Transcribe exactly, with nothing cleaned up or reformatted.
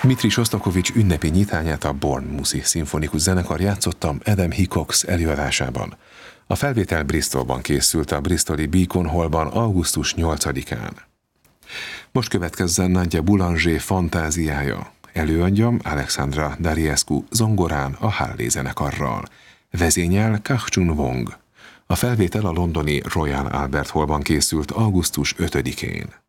Dmitri Sostakovich ünnepi nyitányát a Bournemouthi szimfonikus zenekar játszotta Adam Hickox előadásában. A felvétel Bristolban készült a bristoli Beacon Hallban augusztus nyolcadikán. Most következzen Nadia Boulanger fantáziája. Előadja Alexandra Dariescu zongorán a Hallé zenekarral. Vezényel Kang-chun Wong. A felvétel a londoni Royal Albert Hallban készült augusztus ötödikén.